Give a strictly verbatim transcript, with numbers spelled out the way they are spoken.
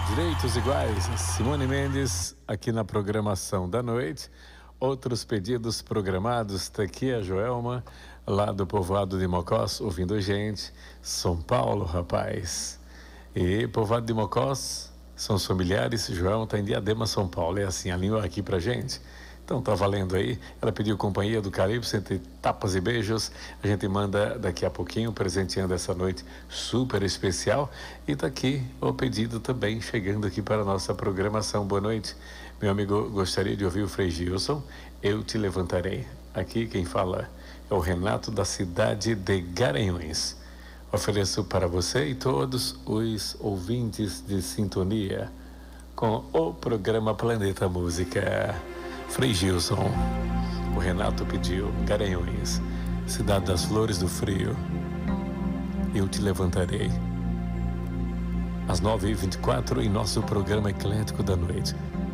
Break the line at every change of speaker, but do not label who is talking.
Direitos Iguais, Simone Mendes, aqui na programação da noite. Outros pedidos programados, tá aqui a Joelma, lá do povoado de Mocós, ouvindo gente. São Paulo, rapaz. E povoado de Mocós, são os familiares. Joelma tá em Diadema, São Paulo. É assim, alinhou aqui pra gente. Então tá valendo aí. Ela pediu companhia do Caribe, entre tapas e beijos. A gente manda daqui a pouquinho, presenteando essa noite super especial. E tá aqui o pedido também, chegando aqui para a nossa programação. Boa noite. Meu amigo, gostaria de ouvir o Frei Gilson. Eu te levantarei. Aqui quem fala é o Renato, da cidade de Garanhuns. Ofereço para você e todos os ouvintes de sintonia com o programa Planeta Música. Frei Gilson, o Renato pediu, Garanhuns, cidade das flores do frio. Eu te levantarei. Às nove e vinte e quatro, em nosso programa eclético da noite.